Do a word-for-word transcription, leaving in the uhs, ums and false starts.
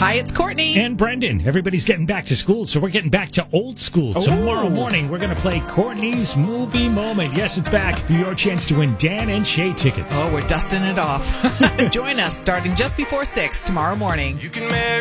Hi, it's Courtney. And Brendan. Everybody's getting back to school, so we're getting back to old school. Ooh. Tomorrow morning, we're going to play Courtney's Movie Moment. Yes, it's back for your chance to win Dan and Shay tickets. Oh, we're dusting it off. Join us starting just before six tomorrow morning. You can marry